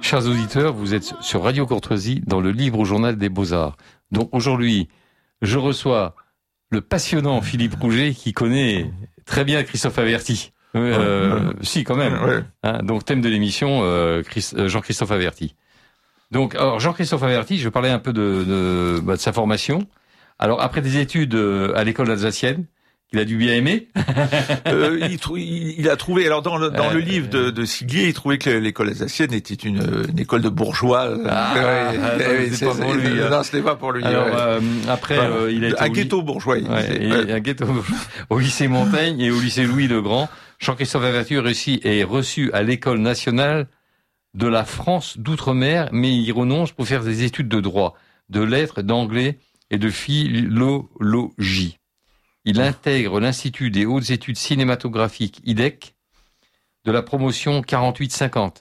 Chers auditeurs, vous êtes sur Radio Courtoisie dans le Libre Journal des Beaux-Arts. Donc aujourd'hui, je reçois le passionnant Philippe Rouget qui connaît très bien Christophe Averty. Si, quand même. Ouais. Hein, donc thème de l'émission, Jean-Christophe Averty. Donc, alors Jean-Christophe Averty, je vais parler un peu de sa formation. Alors après des études à l'école alsacienne, qu'il a dû bien aimer. Il a trouvé, alors dans le livre de Siguier, il trouvait que l'école alsacienne était une école de bourgeois. C'était pas pour lui. Non, c'était pas pour lui. Alors après, il a été un ghetto bourgeois. Un ghetto au lycée Montaigne et au lycée Louis le Grand. Jean-Christophe Averty est reçu à l'école nationale de la France d'outre-mer, mais il renonce pour faire des études de droit, de lettres, d'anglais et de philologie. Il intègre l'Institut des hautes études cinématographiques IDEC de la promotion 48-50.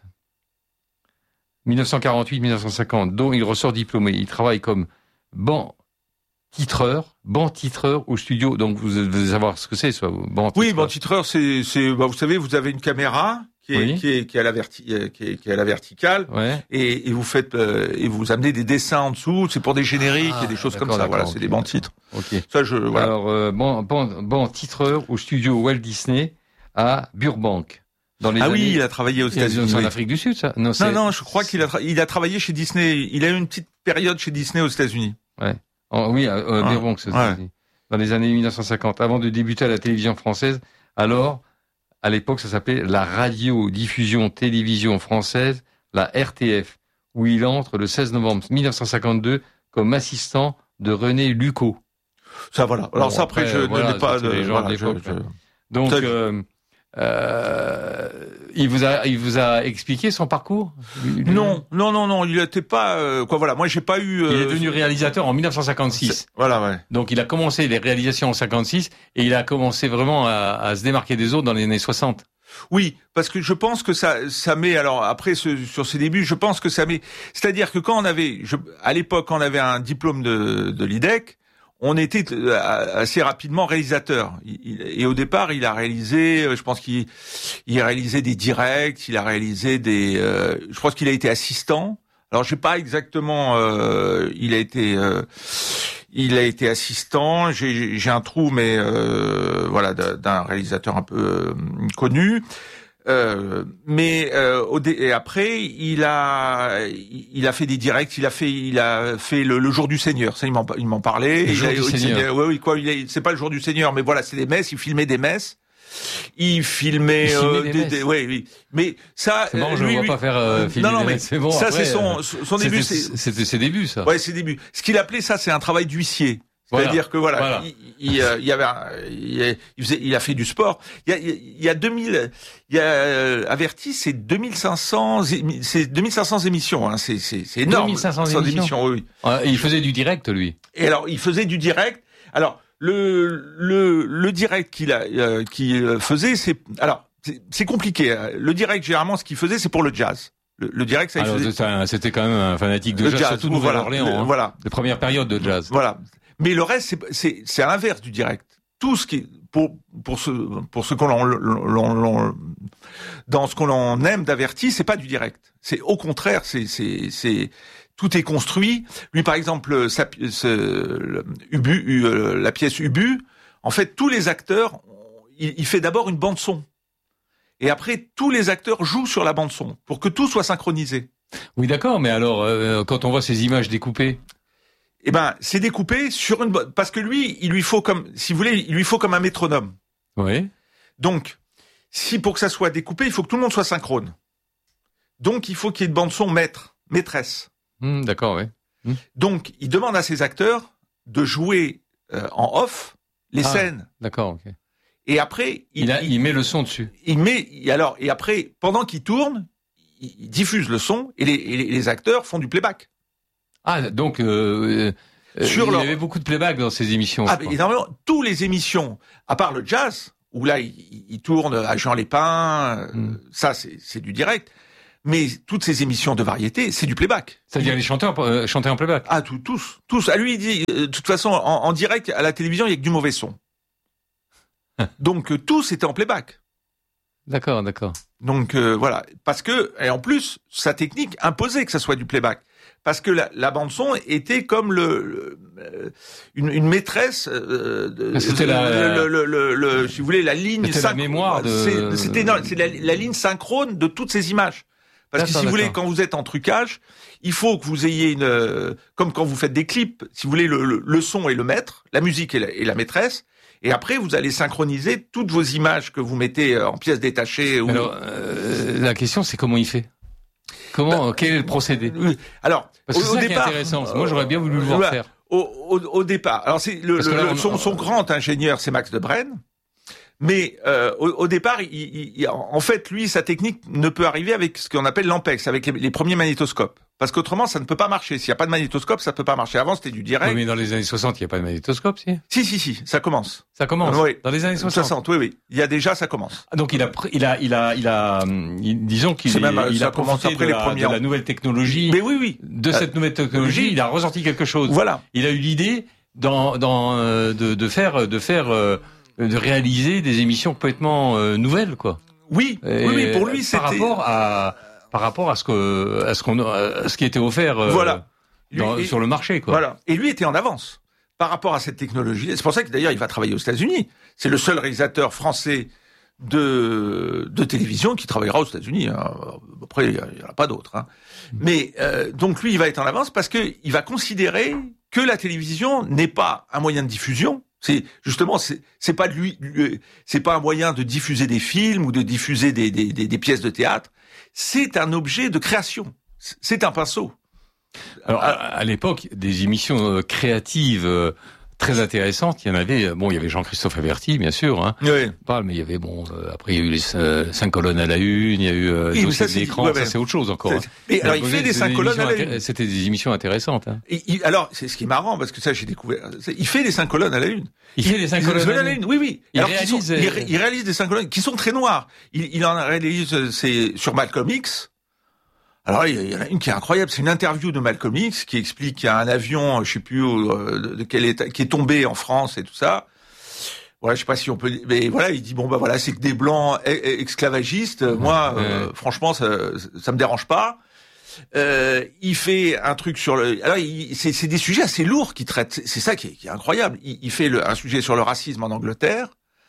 1948-1950, dont il ressort diplômé. Il travaille comme banc-titreur au studio. Donc vous devez savoir ce que c'est, ça. Oui, banc-titreur, c'est vous savez, vous avez une caméra qui est à la verticale, ouais. et vous faites et vous amenez des dessins en dessous. C'est pour des génériques et des choses comme ça. Voilà, c'est des bancs-titres. Ok. Ça, voilà. Alors banc-titreur au studio Walt Disney à Burbank. Il a travaillé aux États-Unis. C'est en Afrique du Sud, ça? Non, je crois qu'il a travaillé chez Disney. Il a eu une petite période chez Disney aux États-Unis. Ouais. Burbank, c'est ça. Dans les années 1950, avant de débuter à la télévision française. Alors, à l'époque, ça s'appelait la Radio-Diffusion Télévision Française, la RTF, où il entre le 16 novembre 1952 comme assistant de René Lucot. Ça, voilà. Alors ça, après, je ne l'ai pas... Donc, il vous a expliqué son parcours? Non, il n'était pas voilà, moi j'ai pas eu Il est devenu réalisateur en 1956. Voilà, ouais. Donc il a commencé les réalisations en 56 et il a commencé vraiment à se démarquer des autres dans les années 60. Oui, parce que je pense que ça met, alors après sur ses débuts, je pense que ça met, c'est-à-dire que quand à l'époque quand on avait un diplôme de l'IDEC, on était assez rapidement réalisateur. Et au départ, il a réalisé, je pense qu'il réalisait des directs, il a réalisé je pense qu'il a été assistant. Alors, je sais pas exactement, il a été assistant. J'ai un trou, mais voilà, d'un réalisateur un peu connu. Et après il a fait des directs, il a fait le jour du Seigneur, ça il m'en parlait. Le jour du Seigneur. C'est pas le jour du Seigneur, mais voilà, c'est des messes, il filmait des messes. Il filmait oui. Mais ça c'est bon, je ne vois pas faire filmer des messes. C'est bon, ça après, c'est son début, c'était ses débuts, ça. Ouais, ses débuts. Ce qu'il appelait ça, c'est un travail d'huissier. C'est-à-dire que voilà. Il a fait du sport. Il y a Averty, c'est 2500 émissions, hein. C'est énorme. 2500 émissions, oui. Il faisait du direct, lui. Et alors, il faisait du direct. Alors, le direct qu'il faisait, c'est compliqué. Le direct, généralement, ce qu'il faisait, c'est pour le jazz. Le direct, ça, il faisait. C'était quand même un fanatique de jazz, surtout Nouvelle-Orléans. Voilà. Les premières périodes de jazz. Voilà. Mais le reste, c'est à l'inverse du direct. Tout ce qui pour ce qu'on dans ce qu'on aime d'Averty, c'est pas du direct. C'est au contraire, c'est tout est construit. Lui, par exemple, la pièce Ubu, en fait, tous les acteurs, il fait d'abord une bande son. Et après, tous les acteurs jouent sur la bande son pour que tout soit synchronisé. Oui, d'accord, mais alors, quand on voit ces images découpées, eh ben, c'est découpé sur parce que lui, il lui faut comme un métronome. Oui. Donc, pour que ça soit découpé, il faut que tout le monde soit synchrone. Donc, il faut qu'il y ait une bande son maîtresse. D'accord, oui. Donc, il demande à ses acteurs de jouer en off les scènes. D'accord, ok. Et après, il met le son dessus. Et après, pendant qu'il tourne, il diffuse le son et les acteurs font du playback. Ah, donc il y avait beaucoup de playback dans ces émissions. Énormément. Toutes les émissions, à part le jazz, où là, il tourne à Jean Lépin, ça, c'est du direct. Mais toutes ces émissions de variété, c'est du playback. C'est-à-dire les chanteurs chantaient en playback. Ah, tous. À lui, il dit, de toute façon, en direct, à la télévision, il y a que du mauvais son. Donc, tout, c'était en playback. D'accord. Donc voilà, parce que et en plus sa technique imposait que ça soit du playback, parce que la bande son était comme une maîtresse. C'était si vous voulez, la ligne. C'était la mémoire de. C'est la ligne synchrone de toutes ces images. Parce que si vous voulez, quand vous êtes en trucage, il faut que vous ayez comme quand vous faites des clips, si vous voulez, le son est le maître, la musique est la maîtresse. Et après, vous allez synchroniser toutes vos images que vous mettez en pièces détachées. Alors, la question, c'est comment il fait ? Quel est le procédé ? Alors, parce que c'est ça qui est intéressant. Moi, j'aurais bien voulu le voir faire. Au départ, alors c'est son grand ingénieur, c'est Max Debrenne. Mais au départ, en fait, lui, sa technique ne peut arriver avec ce qu'on appelle l'Ampex, avec les premiers magnétoscopes. Parce qu'autrement, ça ne peut pas marcher. S'il n'y a pas de magnétoscope, ça ne peut pas marcher. Avant, c'était du direct. Oui, mais dans les années 60, il n'y a pas de magnétoscope, si ? Si, ça commence. Ça commence. Oui. Dans les années 60. Oui. Il y a déjà, ça commence. Donc disons qu'il a commencé après de la nouvelle technologie. Mais oui. De cette nouvelle technologie, il a ressorti quelque chose. Voilà. Il a eu l'idée de réaliser des émissions complètement nouvelles, quoi. Oui, pour lui, c'était par rapport à ce qui était offert sur le marché, quoi. Voilà. Et lui était en avance par rapport à cette technologie. C'est pour ça que d'ailleurs il va travailler aux États-Unis. C'est le seul réalisateur français de télévision qui travaillera aux États-Unis. Après, il y en a pas d'autres. Mais donc lui, il va être en avance parce que il va considérer que la télévision n'est pas un moyen de diffusion. C'est pas c'est pas un moyen de diffuser des films ou de diffuser des pièces de théâtre. C'est un objet de création. C'est un pinceau. Alors à l'époque, des émissions créatives très intéressantes, il y en avait. Il y avait Jean-Christophe Averty, bien sûr. Hein. Oui. Mais il y avait après il y a eu les 5 colonnes à la une, il y a eu dossier d'écran. Ça c'est autre chose encore. Mais alors il fait les 5 colonnes à la une. C'était des émissions intéressantes. Hein. Alors c'est ce qui est marrant parce que ça j'ai découvert. Il fait les 5 colonnes à la une. Il fait les 5 colonnes à la une. Oui. Il réalise des 5 colonnes qui sont très noires. Il en réalise c'est sur Malcolm X. Alors il y en a une qui est incroyable, c'est une interview de Malcolm X qui explique qu'il y a un avion, je sais plus de quel état, qui est tombé en France et tout ça. Voilà, je sais pas si on peut, mais voilà, il dit c'est que des blancs esclavagistes. Moi, franchement, ça me dérange pas. Il fait un truc sur alors c'est des sujets assez lourds qu'il traite. C'est ça qui est incroyable. Il fait un sujet sur le racisme en Angleterre.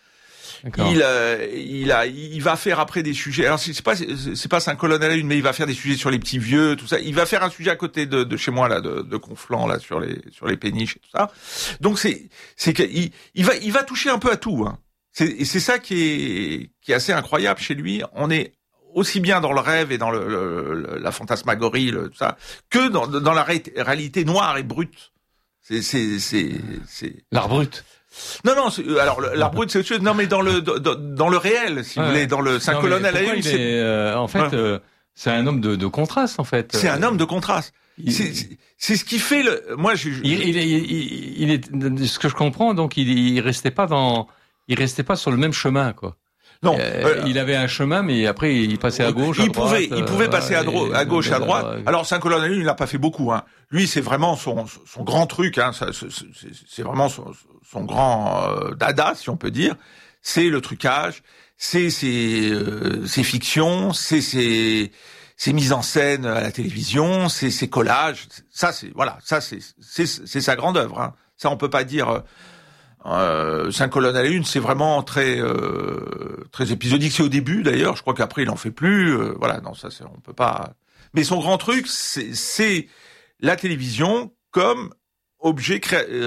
Il va faire après des sujets. Alors c'est pas 5 colonnes à la une, mais il va faire des sujets sur les petits vieux, tout ça. Il va faire un sujet à côté de chez moi là, de Conflans là sur les péniches et tout ça. Donc c'est qu'il va toucher un peu à tout. Hein. C'est ça qui est assez incroyable chez lui. On est aussi bien dans le rêve et dans la fantasmagorie, tout ça, que dans la réalité noire et brute. C'est l'art brut. Non, alors l'art brut c'est autre chose. Non, mais dans le réel, si vous voulez, dans le 5 colonnes à la une. C'est un homme de contraste, en fait. C'est un homme de contraste. C'est ce qui fait moi, il est, ce que je comprends, donc il restait pas sur le même chemin, quoi. Non, il avait un chemin, mais après il passait à gauche, à droite. Il pouvait passer à gauche, à droite. Alors 5 colonnes à la une, il n'a pas fait beaucoup. Hein. Lui, c'est vraiment son grand truc. Hein. C'est vraiment son grand dada, si on peut dire. C'est le trucage, c'est ses fictions, c'est ses mises en scène à la télévision, c'est ses collages. Ça, c'est sa grande œuvre. Hein. Ça, on peut pas dire. 5 colonnes à la une, c'est vraiment très épisodique. C'est au début d'ailleurs. Je crois qu'après il en fait plus. Voilà, non, ça on peut pas. Mais son grand truc, c'est la télévision comme objet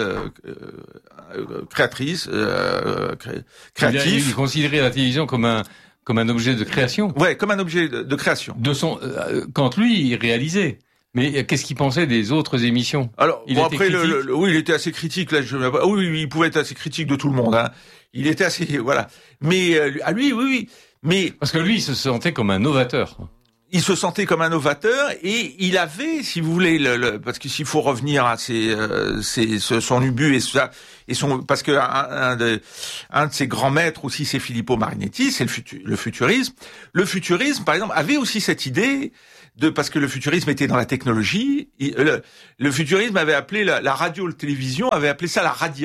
créatif. Il considérait la télévision comme un objet de création. Ouais, comme un objet de création. Quand lui il réalisait. Mais qu'est-ce qu'il pensait des autres émissions? Alors après, oui, il était assez critique. Là, oui, il pouvait être assez critique de tout le monde. Hein. Il était assez, voilà. Mais à lui, oui. Mais parce que lui, il se sentait comme un novateur. Il se sentait comme un novateur et il avait, si vous voulez, parce que s'il faut revenir à son ubu et ça, parce que un de ses grands maîtres aussi, c'est Filippo Marinetti, c'est le futurisme. Le futurisme, par exemple, avait aussi cette idée parce que le futurisme était dans la technologie. Le futurisme avait appelé la radio, la télévision avait appelé ça la radia.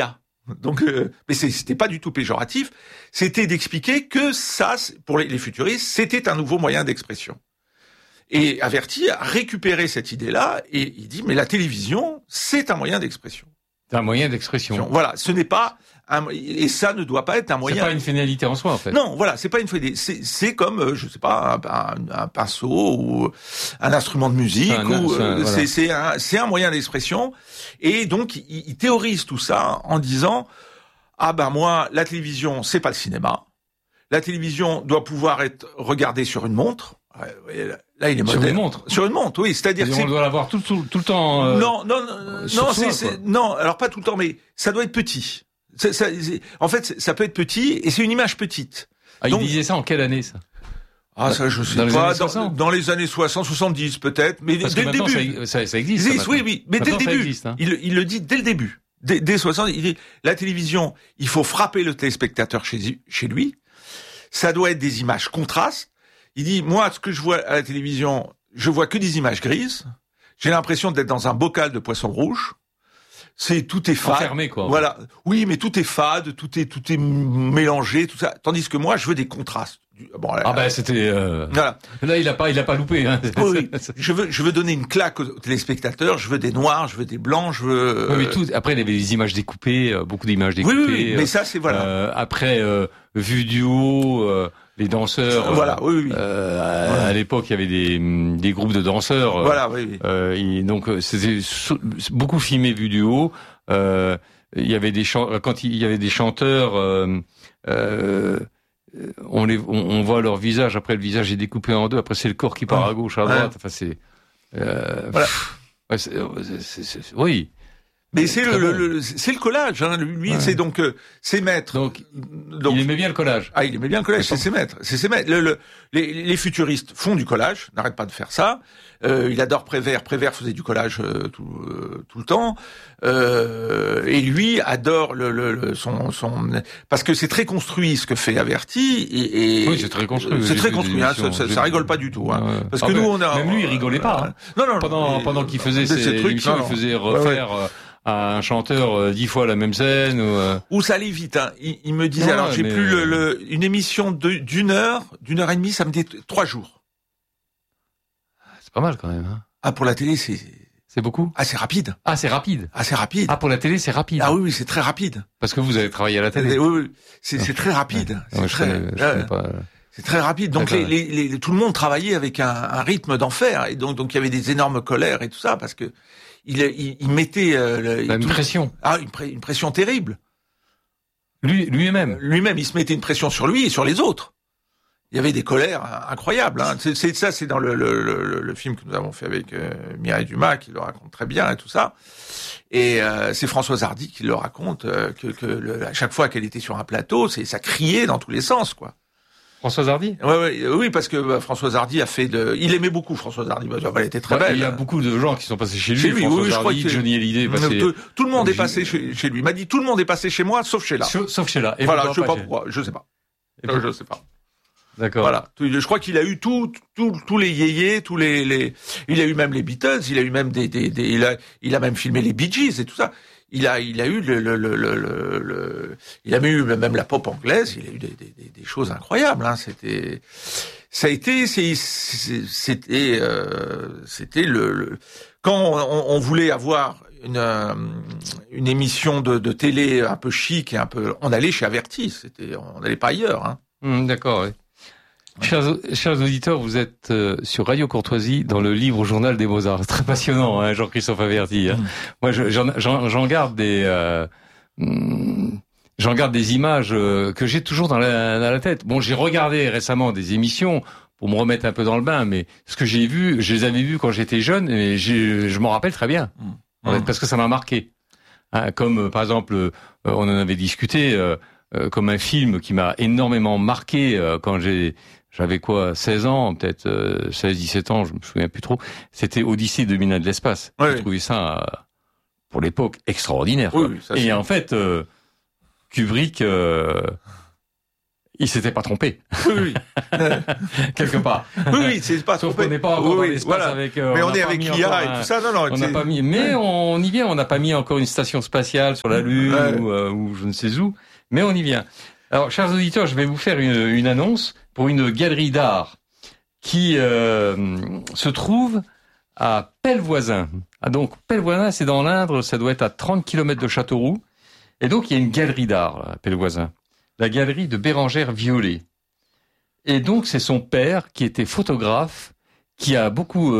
Donc, mais c'était pas du tout péjoratif. C'était d'expliquer que ça, pour les futuristes, c'était un nouveau moyen d'expression. Et Averty a récupéré cette idée-là et il dit mais la télévision, c'est un moyen d'expression. C'est un moyen d'expression. Voilà, ce n'est pas et ça ne doit pas être un moyen. C'est pas une finalité en soi, en fait. Non, voilà, c'est pas une finalité. C'est comme, je sais pas, un pinceau ou un instrument de musique. C'est un moyen d'expression. Et donc, il théorise tout ça en disant moi, la télévision, c'est pas le cinéma. La télévision doit pouvoir être regardée sur une montre. Là, il est moderne. Sur une montre. Sur une montre, oui. C'est-à-dire on doit l'avoir tout le temps. Non, alors pas tout le temps, mais ça doit être petit. En fait, ça peut être petit et c'est une image petite. Donc, il disait ça en quelle année, ça? Ça, je sais pas. Dans les années 60, 70, peut-être. Mais parce dès le début. Ça existe. Oui. Mais dès le début. Existe, hein. Il le dit dès le début. Dès 60, il dit, la télévision, il faut frapper le téléspectateur chez lui. Ça doit être des images contrastes. Il dit, moi, ce que je vois à la télévision, je vois que des images grises. J'ai l'impression d'être dans un bocal de poisson rouge. Tout est fade. Enfermé, quoi. Voilà. Oui, mais tout est fade, tout est mélangé, tout ça. Tandis que moi, je veux des contrastes. C'était. Voilà. Là, il a pas loupé. Hein. Oui. Je veux donner une claque aux téléspectateurs. Je veux des noirs, je veux des blancs, je veux. Oui, mais tout. Après, il y avait des images découpées, beaucoup d'images découpées. Oui, mais ça, c'est voilà. Après, vue du haut. Les danseurs. Voilà, oui. À l'époque, il y avait des groupes de danseurs. Voilà, oui. Donc, c'était beaucoup filmé vu du haut. Il y avait quand il y avait des chanteurs, on voit leur visage. Après, le visage est découpé en deux. Après, c'est le corps qui part à gauche, à droite. Enfin, c'est. Voilà. Oui. Mais c'est le collage, hein. Lui, c'est donc ses maîtres. Donc, il aimait bien le collage. Il aimait bien le collage, c'est ses maîtres. Les futuristes font du collage, n'arrêtent pas de faire ça. Il adore Prévert. Prévert faisait du collage tout le temps. Et lui adore son parce que c'est très construit ce que fait Averty. Oui, c'est très construit. C'est très construit. Hein, ça rigole pas du tout. Hein, parce que nous, on a même lui, il rigolait pas. Non. Pendant qu'il faisait ses trucs, il faisait refaire. À un chanteur 10 fois la même scène ou ça allait vite, hein. Il me disait, j'ai plus une émission d'une heure et demie, ça me dit 3 jours. C'est pas mal quand même, hein. Pour la télé, c'est beaucoup? C'est rapide. C'est rapide. C'est rapide. Pour la télé, c'est rapide. Oui, c'est très rapide. Parce que vous avez travaillé à la télé. Oui. C'est très rapide. C'est très rapide. Donc tout le monde travaillait avec un rythme d'enfer. Et donc il y avait des énormes colères et tout ça parce que il mettait une pression. Une pression terrible. Lui-même, il se mettait une pression sur lui et sur les autres. Il y avait des colères incroyables. Hein. C'est dans le film que nous avons fait avec Mireille Dumas qui le raconte très bien et tout ça. Et c'est Françoise Hardy qui le raconte que à chaque fois qu'elle était sur un plateau, ça criait dans tous les sens, quoi. Françoise Hardy? Oui, parce que Françoise Hardy il aimait beaucoup Françoise Hardy. Elle était très belle. Il y a beaucoup de gens qui sont passés chez lui. Françoise Hardy, Johnny Hallyday. Tout le monde est passé chez lui. Il m'a dit tout le monde est passé chez moi, sauf chez là. Sauf chez là. Et voilà, je sais pas pourquoi. Je sais pas. Je sais pas. D'accord. Voilà. Je crois qu'il a eu tous les yéyés, il a eu même les Beatles, il a eu même il a même filmé les Bee Gees et tout ça. Il a eu il a eu même la pop anglaise, il a eu des choses incroyables, hein. C'était quand on voulait avoir une émission de télé un peu chic et on allait chez Averty, on n'allait pas ailleurs, hein. D'accord, oui. Chers auditeurs, vous êtes sur Radio Courtoisie dans le livre Journal des Beaux-Arts. C'est très passionnant, hein, Jean-Christophe Averty. Hein. Moi, j'en garde des images que j'ai toujours dans la tête. Bon, j'ai regardé récemment des émissions pour me remettre un peu dans le bain, mais ce que j'ai vu, je les avais vus quand j'étais jeune et je m'en rappelle très bien, en fait, parce que ça m'a marqué. Hein, comme par exemple, on en avait discuté, comme un film qui m'a énormément marqué quand j'avais 16 ans, peut-être 16-17 ans, je me souviens plus trop. C'était Odyssée de Mina de l'espace. J'ai trouvé ça, pour l'époque, extraordinaire. Oui, ça, et en fait, Kubrick il s'était pas trompé. Oui. Quelque part. Oui, c'est pas Sauf trompé. qu'on n'est pas encore dans l'espace voilà. avec. Mais on est avec l'IA et tout ça. Non, on n'a pas mis. Mais on y vient. On n'a pas mis encore une station spatiale sur la Lune ou je ne sais où. Mais on y vient. Alors, chers auditeurs, je vais vous faire une annonce pour une galerie d'art qui se trouve à Pellevoisin. Ah, donc, Pellevoisin, c'est dans l'Indre, ça doit être à 30 km de Châteauroux. Et donc, il y a une galerie d'art là, à Pellevoisin. La galerie de Bérengère Violet. Et donc, c'est son père qui était photographe, qui a beaucoup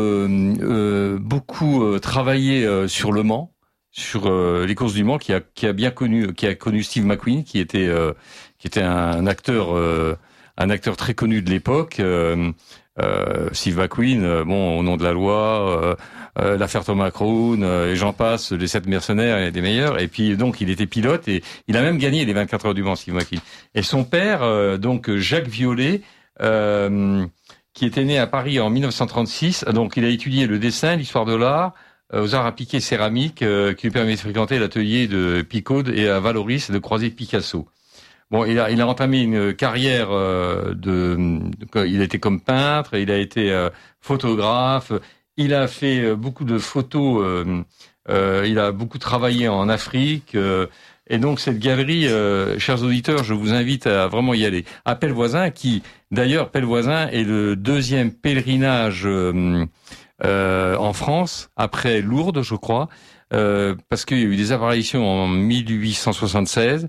travaillé sur Le Mans, sur les courses du Mans, qui a connu Steve McQueen, qui était un acteur très connu de l'époque. Steve McQueen, au nom de la loi, l'affaire Thomas Crown, et j'en passe, les 7 mercenaires et des meilleurs. Et puis donc il était pilote et il a même gagné les 24 heures du Mans, Steve McQueen. Et son père, donc Jacques Violet, qui était né à Paris en 1936, donc il a étudié le dessin, l'histoire de l'art, aux arts appliqués céramiques, qui lui permet de fréquenter l'atelier de Picaude et à Valoris de croiser Picasso. Bon, il a entamé une carrière il a été comme peintre, il a été photographe, il a fait beaucoup de photos, il a beaucoup travaillé en Afrique, et donc cette galerie, chers auditeurs, je vous invite à vraiment y aller. À Pellevoisin, d'ailleurs, Pellevoisin est le deuxième pèlerinage en France, après Lourdes, je crois, parce qu'il y a eu des apparitions en 1876.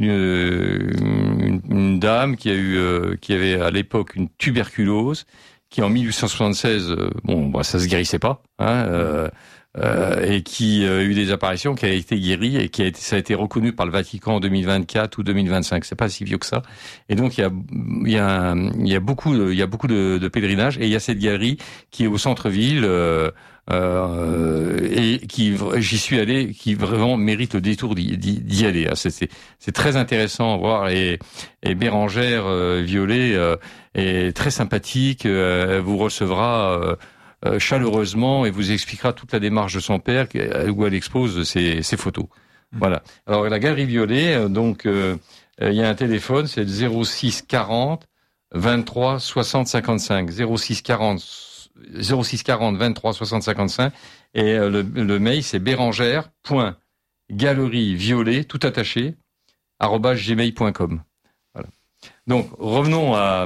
Une dame qui avait à l'époque une tuberculose, qui en 1876, ça se guérissait pas, et qui a eu des apparitions, qui a été guérie et ça a été reconnu par le Vatican en 2024 ou 2025. C'est pas si vieux que ça. Et donc il y a beaucoup de pèlerinages, et il y a cette galerie qui est au centre-ville. Et j'y suis allé, qui vraiment mérite le détour d'y aller. C'est très intéressant à voir, et Bérengère Violet est très sympathique. Elle vous recevra chaleureusement et vous expliquera toute la démarche de son père, où elle expose ses photos. Voilà. Alors la galerie Violet, donc il y a un téléphone, c'est le 06 40 23 60 55 06 40 23 60 55, et le mail c'est bérengère.galerieviolet tout attaché @gmail.com. Voilà. Donc revenons à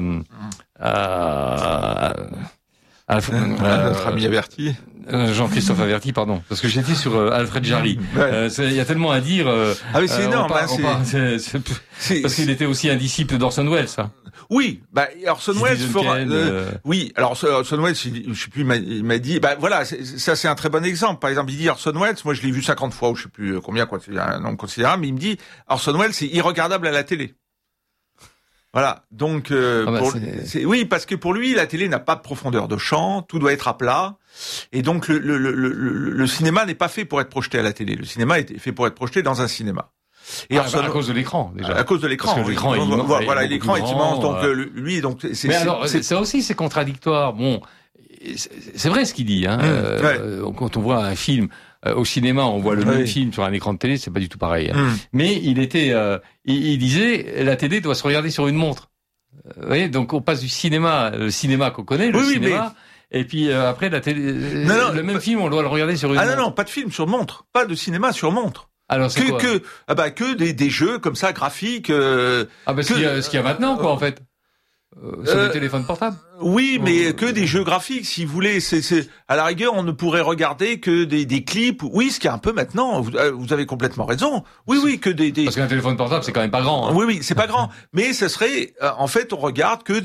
notre ami Averti. Jean-Christophe Averti, pardon, parce que j'étais sur Alfred Jarry. Il y a tellement à dire. Ah oui, c'est énorme. Parce qu'il était aussi un disciple d'Orson Welles, ça. Oui, Orson Welles oui, alors Orson Welles, je sais plus, il m'a dit, voilà, ça c'est un très bon exemple. Par exemple, il dit Orson Welles, moi je l'ai vu 50 fois, ou je sais plus combien, quoi, c'est un nombre considérable, mais il me dit Orson Welles, c'est irregardable à la télé. Voilà, donc oui, parce que pour lui, la télé n'a pas de profondeur de champ, tout doit être à plat, et donc le cinéma n'est pas fait pour être projeté à la télé. Le cinéma est fait pour être projeté dans un cinéma. Et à cause de l'écran, déjà. À cause de l'écran. Parce que l'écran est immense. Voilà, l'écran est immense, donc lui, donc c'est. Mais alors, ça aussi, c'est contradictoire. Bon, c'est vrai ce qu'il dit. Quand on voit un film au cinéma, on voit le même film sur un écran de télé, c'est pas du tout pareil. Mais il disait, la télé doit se regarder sur une montre. Vous voyez, donc on passe du cinéma, le cinéma qu'on connaît, le cinéma. Et puis après la télé, le même film, on doit le regarder sur une montre. Non, pas de film sur montre, pas de cinéma sur montre. Alors c'est quoi ? Que des jeux comme ça graphiques. Ce qu'il y a maintenant, quoi, en fait. Sur des téléphones portables. Oui, mais que des jeux graphiques, si vous voulez. C'est à la rigueur, on ne pourrait regarder que des clips. Oui, ce qu'il y a un peu maintenant. Vous avez complètement raison. Oui, que des. Parce qu'un téléphone portable, c'est quand même pas grand. Hein. Oui, c'est pas grand. Mais ce serait, en fait, on regarde que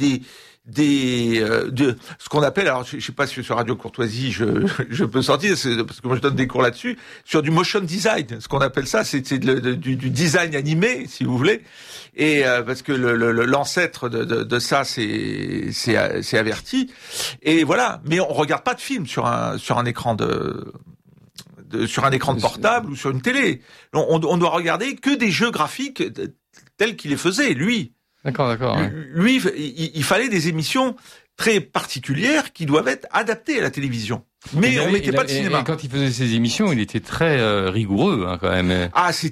de ce qu'on appelle, alors je sais pas si sur Radio Courtoisie je peux sortir, parce que moi je donne des cours là-dessus, sur du motion design, ce qu'on appelle ça, c'est du design animé, si vous voulez, et parce que l'ancêtre de ça c'est Averti, et voilà. Mais on regarde pas de film sur un écran sur un écran de portable ou sur une télé. On doit regarder que des jeux graphiques tels qu'il les faisait, lui. D'accord. Lui, il fallait des émissions très particulières qui doivent être adaptées à la télévision. Mais on mettait pas de cinéma. Et quand il faisait ses émissions, il était très rigoureux, hein, quand même. Ah, si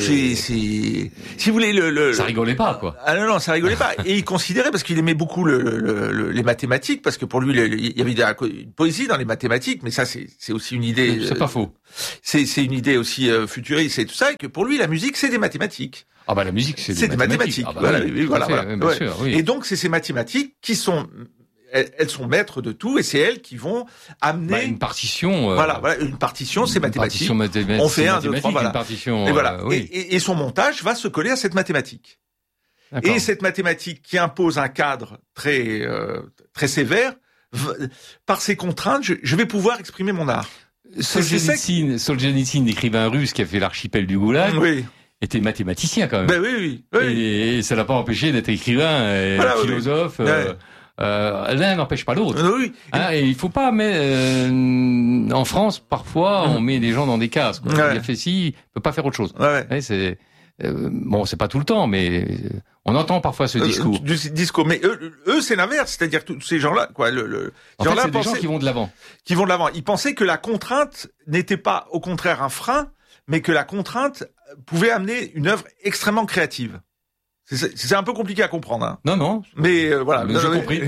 vous voulez ça rigolait pas, quoi. Ah non, ça rigolait pas. Et il considérait, parce qu'il aimait beaucoup les mathématiques, parce que pour lui, il y avait une poésie dans les mathématiques, mais ça, c'est aussi une idée. C'est pas faux. C'est une idée aussi futuriste et tout ça, et que pour lui, la musique, c'est des mathématiques. Ah bah la musique, c'est des mathématiques. Ah bah, voilà, oui, voilà. Bien sûr, oui. Et donc, c'est ces mathématiques qui sont elles sont maîtres de tout et c'est elles qui vont amener une partition. Voilà, une partition, c'est mathématique. On fait 1, 2, 3, voilà. Une partition, et voilà. Oui. Et son montage va se coller à cette mathématique. D'accord. Et cette mathématique qui impose un cadre très sévère, par ses contraintes, je vais pouvoir exprimer mon art. Solzhenitsyn, l'écrivain russe qui a fait l'archipel du Goulag. Oui. Était mathématicien quand même. Ben oui. Et ça l'a pas empêché d'être écrivain et philosophe. Oui. L'un n'empêche pas l'autre. Oui. Et il faut pas mettre en France parfois on met des gens dans des cases. Quoi. Il a fait ci, il peut pas faire autre chose. Ouais. C'est bon, c'est pas tout le temps, mais on entend parfois ce discours. Du discours, mais eux c'est l'inverse, c'est-à-dire tous ces gens-là, quoi. C'est des gens qui vont de l'avant. Ils pensaient que la contrainte n'était pas, au contraire, un frein, mais que la contrainte pouvait amener une œuvre extrêmement créative. C'est un peu compliqué à comprendre, hein. Non. Mais voilà. J'ai compris.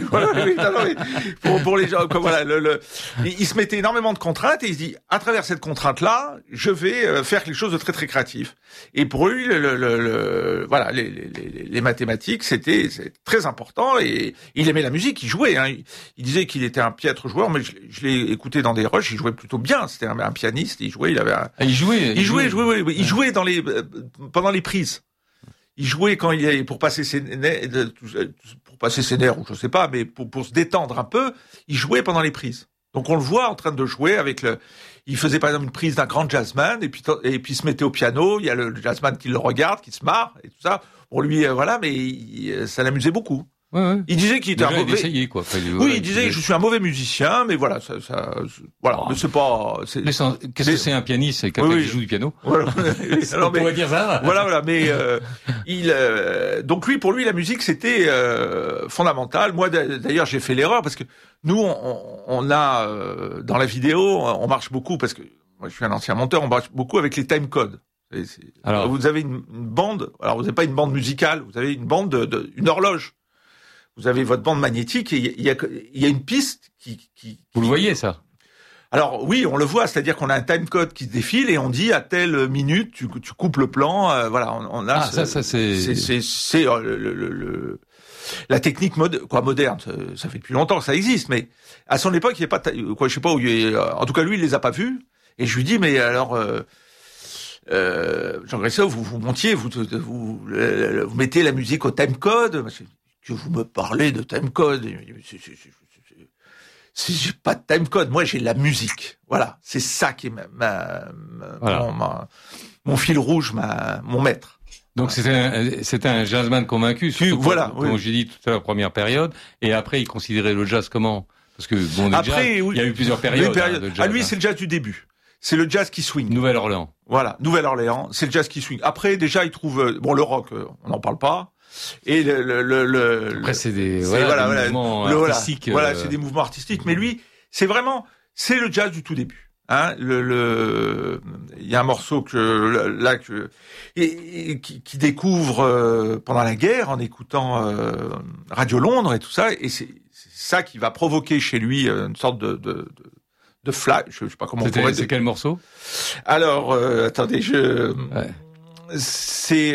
Pour les gens, comme voilà, il se mettait énormément de contraintes et il se dit, à travers cette contrainte-là, je vais faire quelque chose de très très créatif. Et pour lui, voilà, les mathématiques, c'est très important et il aimait la musique, il jouait. Hein. Il disait qu'il était un piètre joueur, mais je l'ai écouté dans des rushs, il jouait plutôt bien. C'était un pianiste, il jouait, il jouait pendant les prises. Il jouait quand pour passer ses nerfs, ou je sais pas, mais pour se détendre un peu, il jouait pendant les prises. Donc on le voit en train de jouer avec il faisait par exemple une prise d'un grand jazzman et puis il se mettait au piano, il y a le jazzman qui le regarde, qui se marre et tout ça. Pour lui, voilà, mais ça l'amusait beaucoup. Ouais. Il disait qu'il était un mauvais. Essayé, quoi. Il disait je suis un mauvais musicien, mais voilà, voilà, mais c'est pas. Qu'est-ce que c'est un pianiste, c'est quelqu'un qui joue du piano. Voilà. On pourrait dire ça. Voilà, mais donc pour lui, la musique c'était fondamental. Moi, d'ailleurs, j'ai fait l'erreur parce que nous, on a dans la vidéo, on marche beaucoup parce que moi, je suis un ancien monteur, on marche beaucoup avec les time codes. Alors, vous avez une bande. Alors, vous n'avez pas une bande musicale, vous avez une bande une horloge. Vous avez votre bande magnétique et il y a une piste qui. Vous le voyez ça? Alors oui, on le voit, c'est-à-dire qu'on a un timecode qui se défile et on dit à telle minute tu coupes le plan. Voilà, on a. Ça c'est la technique moderne. Ça fait depuis longtemps que ça existe, mais à son époque il n'y avait pas je sais pas où. En tout cas lui il les a pas vus et je lui dis mais alors. Jean Gresseau, vous montiez, vous mettez la musique au timecode. Que vous me parlez de timecode. J'ai pas de timecode. Moi, j'ai la musique. Voilà. C'est ça qui est mon fil rouge, mon maître. Donc, c'était un jazzman convaincu. Voilà. Comme j'ai dit tout à l'heure, première période. Et après, il considérait le jazz comment? Parce que, bon, après, il y a eu plusieurs périodes. De jazz, lui, c'est le jazz du début. C'est le jazz qui swing. Nouvelle-Orléans. Voilà. Nouvelle-Orléans. C'est le jazz qui swing. Après, déjà, il trouve, le rock, on n'en parle pas. Et après c'est des mouvements artistiques. Voilà, c'est des mouvements artistiques. Mais lui, c'est le jazz du tout début. Hein, il y a un morceau qui découvre pendant la guerre en écoutant Radio Londres et tout ça. Et c'est ça qui va provoquer chez lui une sorte de flash. Je sais pas comment. C'est quel morceau? Alors, attendez, c'est.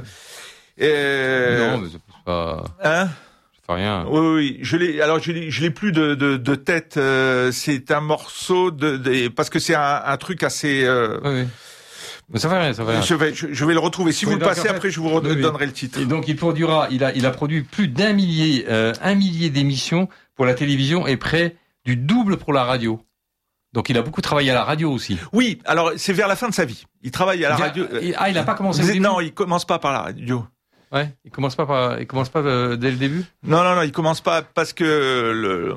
Non, mais c'est pas. Hein? Ça fait rien. Oui. Je l'ai plus de tête. C'est un morceau parce que c'est un truc assez. Oui. Mais ça fait rien. Je vais le retrouver. Si vous le passez, après, je vous redonnerai le titre. Et donc, il a produit plus d'un millier d'émissions pour la télévision et près du double pour la radio. Donc il a beaucoup travaillé à la radio aussi. Oui, alors c'est vers la fin de sa vie. Il travaille à la radio. Il a pas commencé au début. Non, il commence pas par la radio. Ouais, il commence pas dès le début. Non, il commence pas parce que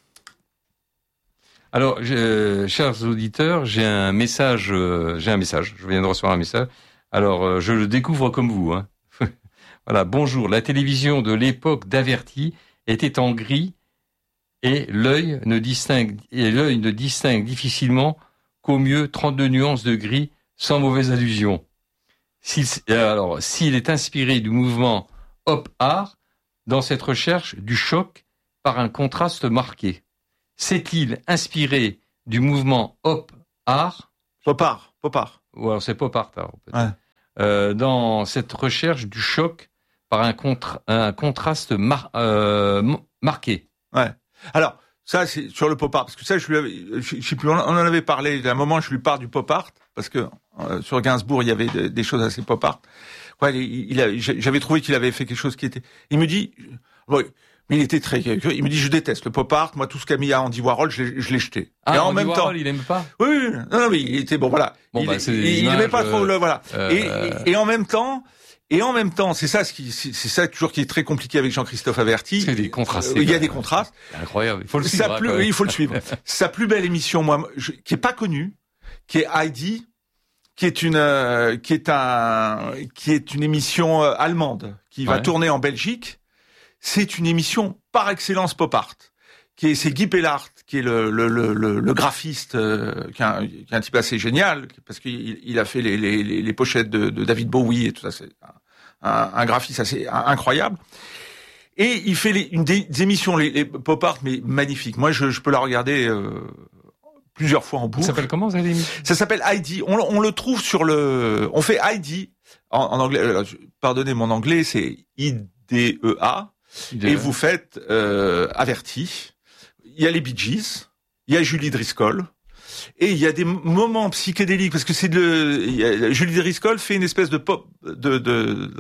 Alors, chers auditeurs, j'ai un message. Je viens de recevoir un message. Alors, je le découvre comme vous. Hein. Voilà. Bonjour. La télévision de l'époque d'Averti était en gris et l'œil ne distingue difficilement qu'au mieux 32 nuances de gris sans mauvaise allusion. S'il est inspiré du mouvement Hop-Art, dans cette recherche du choc par un contraste marqué. S'est-il inspiré du mouvement Hop-Art? Pop-Art. Ou alors c'est Pop-Art, Ouais. Dans cette recherche du choc par un contraste marqué. Ouais. Alors, ça, c'est sur le pop art, parce que ça, je sais plus, on en avait parlé, à un moment, je lui parle du pop art, parce que sur Gainsbourg, il y avait des choses assez pop art. Ouais, j'avais trouvé qu'il avait fait quelque chose qui était... Il me dit... Ouais, mais il était très... Il me dit, je déteste le pop art, moi, tout ce qu'a mis à Andy Warhol, je l'ai jeté. Ah, et en Andy même Warhol, temps... il aime pas? Oui, non, mais il était... Bon, voilà. Bon, il aimait pas trop le... Voilà. Et en même temps... c'est ça c'est ça toujours qui est très compliqué avec Jean-Christophe Averty. Il y a des contrastes. Il y a des contrastes. C'est incroyable. Il faut le suivre. Il faut le suivre. Sa plus belle émission, qui est pas connue, qui est Heidi, qui est une émission allemande qui va tourner en Belgique. C'est une émission par excellence pop art. C'est Guy Pellart, qui est le graphiste, qui est un type assez génial, parce qu'il a fait les pochettes de David Bowie et tout ça. C'est un graphiste assez incroyable. Et il fait des émissions, les pop art, mais magnifiques. Moi, je peux la regarder plusieurs fois en boucle. Ça s'appelle comment, ça, l'émission? Ça s'appelle Heidi. On le trouve on fait Heidi en anglais. Pardonnez mon anglais, c'est IDEA. Et vous faites Averti. Il y a les Bee Gees, il y a Julie Driscoll, et il y a des moments psychédéliques, parce que Julie Driscoll fait une espèce de pop, de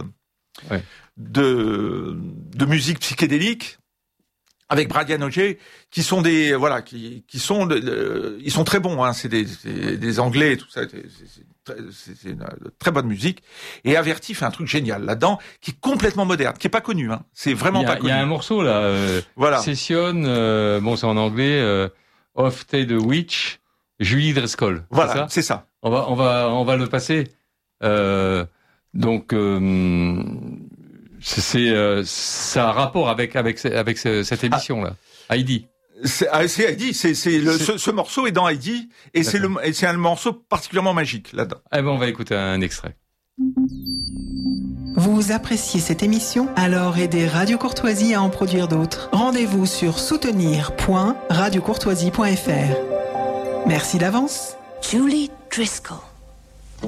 musique psychédélique, avec Brian Auger, qui sont ils sont très bons, hein, c'est des Anglais et tout ça, c'est une très bonne musique. Et Averti fait un truc génial là-dedans, qui est complètement moderne, qui est pas connu, hein. C'est vraiment pas connu. Il y a un morceau là, Session, bon c'est en anglais, Off Day the Witch, Julie Driscoll. Voilà, c'est ça. On va le passer. Ça a un rapport avec cette émission là. Heidi. C'est Heidi, ce morceau est dans Heidi, et c'est un morceau particulièrement magique là-dedans. Eh ben, on va écouter un extrait. Vous appréciez cette émission? Alors aidez Radio Courtoisie à en produire d'autres. Rendez-vous sur soutenir.radiocourtoisie.fr. Merci d'avance. Julie Driscoll.